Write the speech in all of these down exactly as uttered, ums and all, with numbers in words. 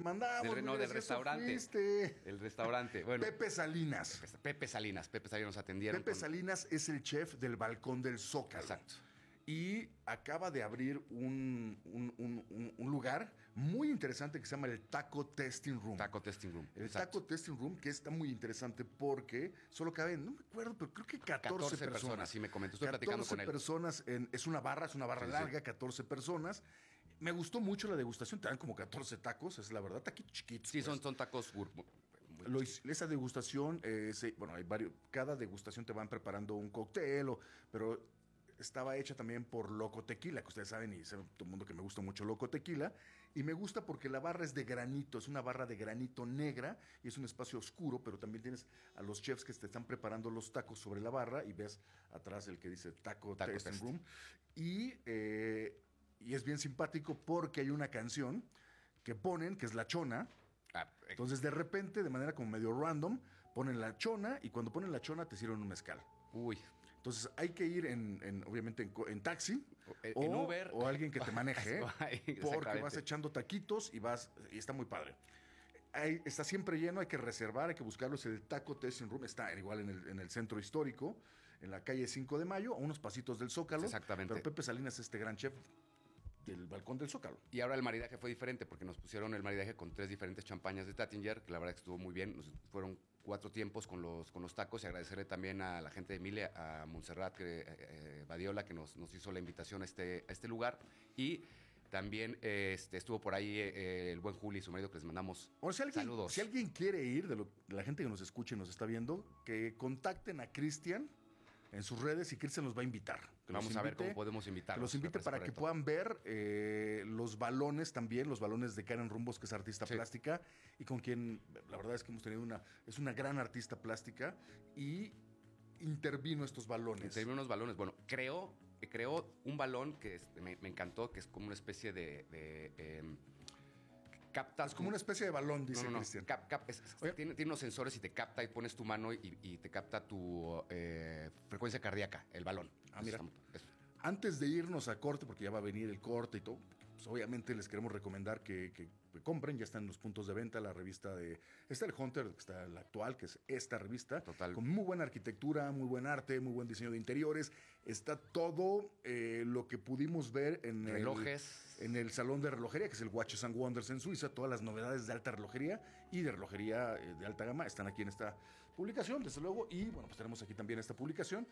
mandamos. Del, no, del restaurante. Fuiste. El restaurante. Bueno, Pepe Salinas. Pepe, Pepe Salinas. Pepe Salinas nos atendieron. Pepe con... Salinas es el chef del Balcón del Zócalo. Exacto. Y acaba de abrir un, un, un, un lugar muy interesante que se llama el Taco Testing Room. Taco Testing Room. El Exacto. Taco Testing Room, que está muy interesante porque solo caben, no me acuerdo, pero creo que catorce, catorce personas. personas, sí me comentó. Estoy platicando con él. catorce personas, en, es una barra, es una barra sí, larga, sí. catorce personas. Me gustó mucho la degustación, te dan como catorce tacos, es la verdad, taquitos chiquitos. Sí, pues. son, son tacos... Muy Lo, esa degustación, eh, se, bueno, hay varios, cada degustación te van preparando un cóctel, o, pero... Estaba hecha también por Loco Tequila, que ustedes saben y saben todo el mundo que me gusta mucho Loco Tequila. Y me gusta porque la barra es de granito, es una barra de granito negra y es un espacio oscuro, pero también tienes a los chefs que te están preparando los tacos sobre la barra y ves atrás el que dice Taco, Taco Testing Test. Room. Y, eh, y es bien simpático porque hay una canción que ponen, que es La Chona. Ah, eh, Entonces de repente, de manera como medio random, ponen La Chona y cuando ponen La Chona te sirven un mezcal. Uy... Entonces hay que ir en, en obviamente en, en taxi en, o, en Uber o alguien que te maneje, ¿eh? Porque vas echando echando taquitos y vas y está muy padre. Hay, está siempre lleno, hay que reservar, hay que buscarlo. Es el Taco Testing Room, está igual en el, en el centro histórico, en la calle cinco de mayo, a unos pasitos del Zócalo. Exactamente. Pero Pepe Salinas es este gran chef del Balcón del Zócalo. Y ahora el maridaje fue diferente porque nos pusieron el maridaje con tres diferentes champañas de Tattinger, que la verdad que estuvo muy bien. Nos fueron cuatro tiempos con los, con los tacos y agradecerle también a la gente de Emilia, a Montserrat que, eh, Badiola, que nos, nos hizo la invitación a este, a este lugar. Y también eh, este, estuvo por ahí eh, el buen Juli y su marido, que les mandamos O si alguien, saludos. Si alguien quiere ir, de, lo, de la gente que nos escuche y nos está viendo, que contacten a Cristian en sus redes y Cristian los va a invitar. Que Vamos los a ver invite, cómo podemos que invitarlos. los invite para correcto. que puedan ver eh, los balones también, los balones de Karen Rumbos, que es artista Sí. plástica y con quien la verdad es que hemos tenido una, es una gran artista plástica y intervino estos balones. Intervino unos balones. Bueno, creó, creó un balón que este, me, me encantó, que es como una especie de... de eh, capta Es como una especie de balón, dice no, no, no. Cristian. Cap, cap, es- es- tiene, tiene unos sensores y te capta y pones tu mano y, y te capta tu eh, frecuencia cardíaca, el balón. Ah, mira. Eso está- eso. Antes de irnos a corte, porque ya va a venir el corte y todo, pues obviamente les queremos recomendar que, que, que compren, ya están en los puntos de venta la revista de... Está el Hunter, que está la actual, que es esta revista. Total. Con muy buena arquitectura, muy buen arte, muy buen diseño de interiores. Está todo eh, lo que pudimos ver en Relojes. el, en el salón de relojería, que es el Watches and Wonders en Suiza. Todas las novedades de alta relojería y de relojería eh, de alta gama están aquí en esta publicación, desde luego. Y bueno, pues tenemos aquí también esta publicación,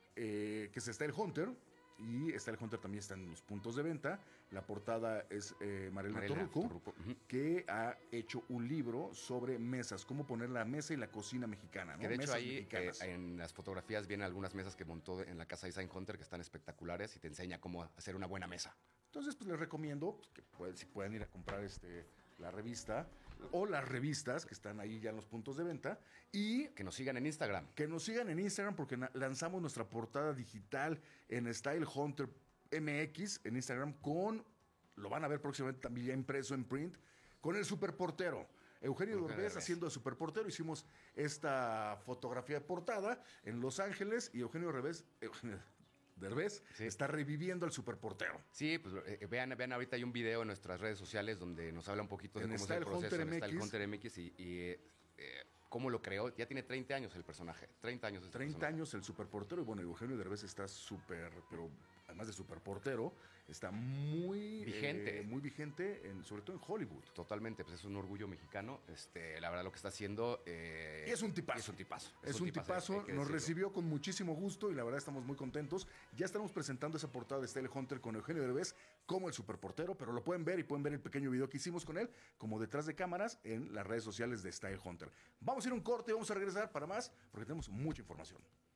eh, que es está el Hunter. Y está el Hunter, también está en los puntos de venta. La portada es eh, Mariela Mariela Torruco, Torruco, ujú. que ha hecho un libro sobre mesas, cómo poner la mesa y la cocina mexicana, ¿no? Que de hecho Mesas ahí eh, mexicanas. en las fotografías vienen algunas mesas que montó en la casa de Design Hunter que están espectaculares y te enseña cómo hacer una buena mesa. Entonces, pues les recomiendo pues, que pueden, si pueden ir a comprar este, la revista o las revistas que están ahí ya en los puntos de venta y Que nos sigan en Instagram. que nos sigan en Instagram porque na- lanzamos nuestra portada digital en Style Hunter M X en Instagram con, lo van a ver próximamente también ya impreso en print, con el superportero. Eugenio Eugenio Derbez Derbez. haciendo de superportero. Hicimos esta fotografía de portada en Los Ángeles y Eugenio Derbez, Eugenio Derbez Sí. está reviviendo al superportero. Sí, pues eh, vean, vean ahorita hay un video en nuestras redes sociales donde nos habla un poquito de En cómo es el Style proceso Hunter en M X. Style Hunter M X y, y, eh, eh, cómo lo creó. Ya tiene treinta años el personaje. treinta años. Este treinta personaje. años el superportero y bueno, Eugenio Derbez está súper, pero además de superportero, está muy Vigente. eh, muy vigente, en, sobre todo en Hollywood. Totalmente, pues es un orgullo mexicano. Este, la verdad lo que está haciendo. Eh, Y es un tipazo. Es un tipazo. Es, un tipazo, hay nos que decirlo. recibió con muchísimo gusto y la verdad estamos muy contentos. Ya estamos presentando esa portada de Style Hunter con Eugenio Derbez como el superportero, pero lo pueden ver y pueden ver el pequeño video que hicimos con él como detrás de cámaras en las redes sociales de Style Hunter. Vamos a ir a un corte y vamos a regresar para más porque tenemos mucha información.